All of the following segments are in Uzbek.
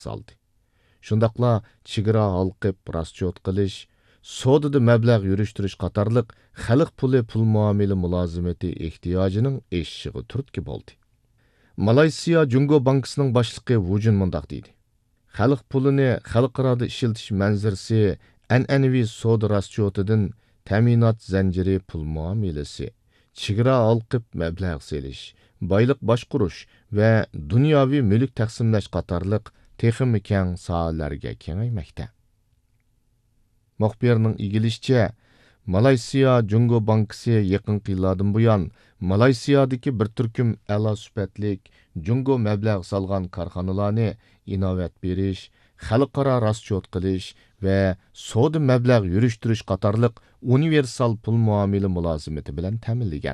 saldı. Şundaqla chegara halqib расчет qilish, sodada mablag' yurishtirish qatorliq xalq pul muomala mulozimati ehtiyojining eshishiga turtki bo'ldi. Malayziya Jungo bankisining boshlig'i Wu Jun mundaq deydi. Xalq pulini xalqaro ishiltish manzarasi an'anaviy soda расчетidan ta'minot zanjiri pul muomalasi, chegara halqib mablag' selish, boyliq boshqurish va dunyoviy mulk taqsimlash qatorliq texmi keng sohalarga kengaymoqda. Muxbirning igilishicha, Malayziya Jungo bankisi yaqinqi yillardan buyon Malayziyadagi bir turkum a'lo sifatlik Jungo mablag' solgan korxonalarni inovat berish, xalqaro расчет qilish va soda mablag' yurishtirish qatorliq universal pul muomala mulozimati bilan ta'minlagan.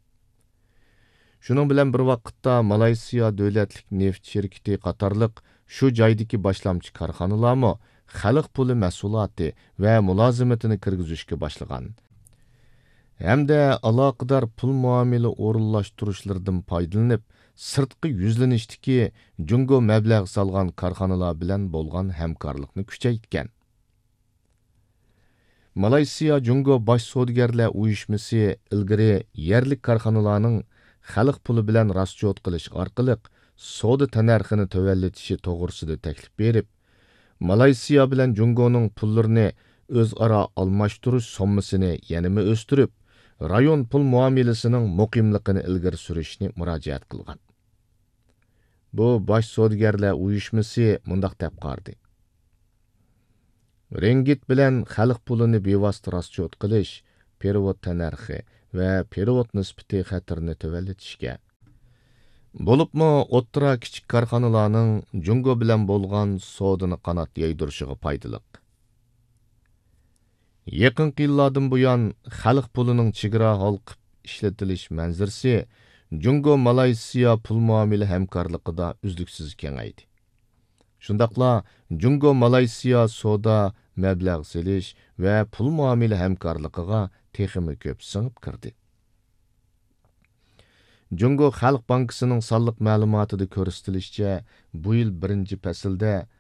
Şunun bilan bir vaqtda Malayziya davlatlik neft şirkati qatorliq shu joydagi boshlamchi korxonalarmi xalq puli mahsuloti va mulozimatini kirgizishga boshlagan. Hamda aloqador pul muomala o'rinlashtirishlardan foydalanib, sirtqi yuzlanishdagi Jungo mablag' solgan korxonalar bilan bo'lgan hamkorlikni kuchaytgan. Malayziya Jungo bosh savdogarlar uyushmasi ilgari yerlik korxonalarning xalq puli bilan расчет qilish orqali soda tanarxini tövallatishi to'g'risida taklif berib, Malayziya bilan Jungoning pullarini o'zaro almashtirish sommasini yanama o'stirib, rayon pul muomalasining muqimligini ilgari surishni murojaat qilgan. Bu bosh savdogarlar uyushmasi mundaq deb qardi. Ringgit bilan xalq pulini bevosita расчет qilish, перевод tanarxi va перевод nisbati xatarni tövallatishga. Bo'libmi o'ttira kichik korxonalarning Jungo bilan bo'lgan sodini qanot yaydirishiga foydaliq. Yaqinqi yillardan buyon xalq pulining chegara halqib ishlatilish manzarasi Jungo Malayziya pul muomala hamkorligida uzluksiz kengaydi. Shundaqla Jungo Malayziya soda mablag' selish va pul muomala hamkorligiga texmi ko'p singib kirdi. Jungo Xalq bankisining sonliq ma'lumotida ko'rsatilishicha, bu yil birinchi faslda